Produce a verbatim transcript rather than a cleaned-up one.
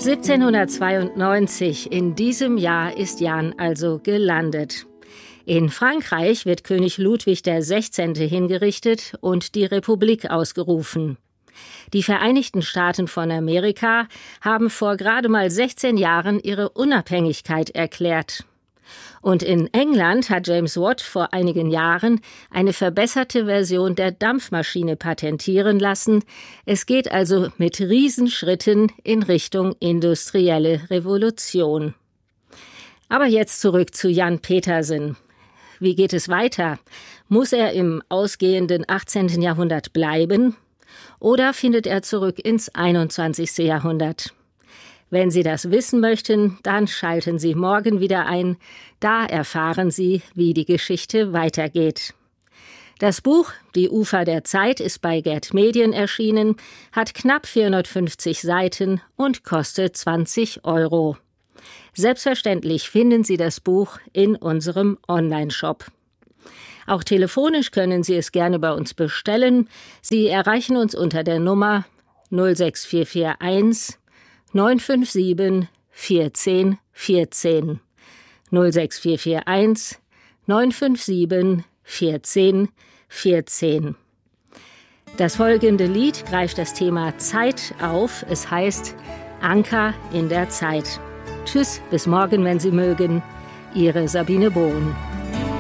siebzehnhundertzweiundneunzig, in diesem Jahr ist Jan also gelandet. In Frankreich wird König Ludwig der Sechzehnte hingerichtet und die Republik ausgerufen. Die Vereinigten Staaten von Amerika haben vor gerade mal sechzehn Jahren ihre Unabhängigkeit erklärt. Und in England hat James Watt vor einigen Jahren eine verbesserte Version der Dampfmaschine patentieren lassen. Es geht also mit Riesenschritten in Richtung industrielle Revolution. Aber jetzt zurück zu Jan Petersen. Wie geht es weiter? Muss er im ausgehenden achtzehnten Jahrhundert bleiben? Oder findet er zurück ins einundzwanzigste Jahrhundert? Wenn Sie das wissen möchten, dann schalten Sie morgen wieder ein. Da erfahren Sie, wie die Geschichte weitergeht. Das Buch »Die Ufer der Zeit« ist bei Gerd Medien erschienen, hat knapp vierhundertfünfzig Seiten und kostet zwanzig Euro. Selbstverständlich finden Sie das Buch in unserem Online-Shop. Auch telefonisch können Sie es gerne bei uns bestellen. Sie erreichen uns unter der Nummer null sechs vier vier eins neun fünf sieben eins vier eins eins vier null sechs vier vier eins neun fünf sieben eins vier eins eins vier. Das folgende Lied greift das Thema Zeit auf. Es heißt Anker in der Zeit. Tschüss, bis morgen, wenn Sie mögen. Ihre Sabine Bohn.